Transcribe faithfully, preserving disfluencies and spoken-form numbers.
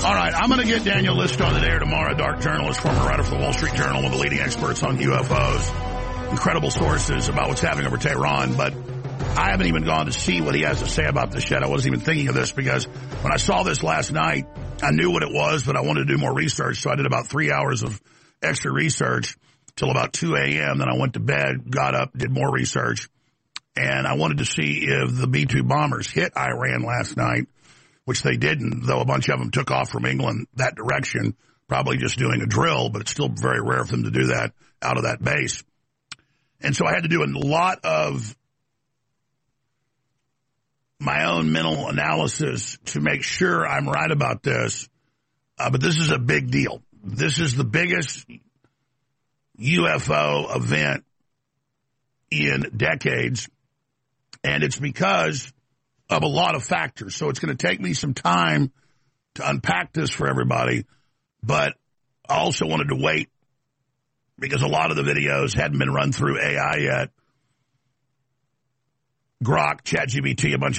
All right, I'm going to get Daniel List on the air tomorrow, a dark journalist, former writer for the Wall Street Journal, one of the leading experts on U F Os. Incredible sources about what's happening over Tehran, but I haven't even gone to see what he has to say about this yet. I wasn't even thinking of this because when I saw this last night, I knew what it was, but I wanted to do more research, so I did about three hours of extra research till about two a.m. Then I went to bed, got up, did more research, and I wanted to see if the B two bombers hit Iran last night, which they didn't, though a bunch of them took off from England that direction, probably just doing a drill, but it's still very rare for them to do that out of that base. And so I had to do a lot of my own mental analysis to make sure I'm right about this. Uh, but this is a big deal. This is the biggest U F O event in decades, and it's because of a lot of factors. So it's going to take me some time to unpack this for everybody, but I also wanted to wait because a lot of the videos hadn't been run through A I yet. Grok, ChatGPT, a bunch